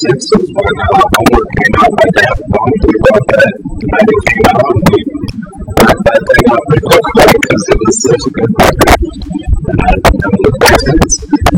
Simpsons when Homer came out. My dad warned me about that night it came out. And we wrapped that thing up pretty quickly because it was such a good record. And I never looked back since.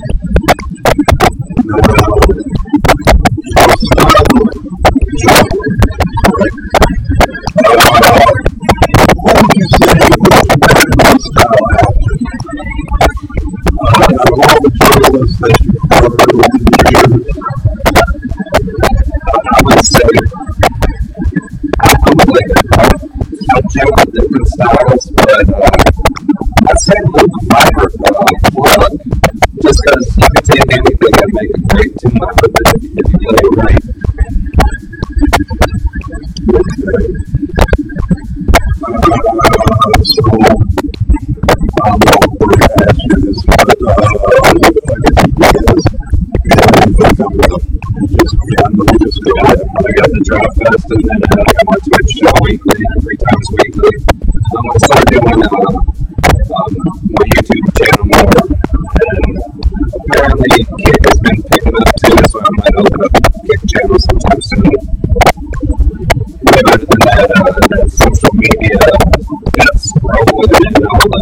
Different styles, but I'd say Luke Fiber plug, just because you can take anything and make a great tune out of it if you get it right. So, what we're asking is what I got the Drop Fest and then I got my Twitch show weekly, 3 times weekly. I'm going to start doing my YouTube channel more, and apparently Kick has been picking up too, so I might open up a Kick channel sometime soon. But other than that, social media, that's rolling, and all